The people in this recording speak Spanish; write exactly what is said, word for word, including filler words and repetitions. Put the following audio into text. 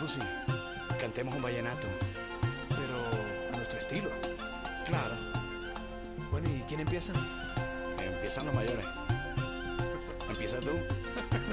sí, cantemos un vallenato. Pero a nuestro estilo. Claro, Bueno, ¿y quién empieza? empiezan los mayores. Empieza tú.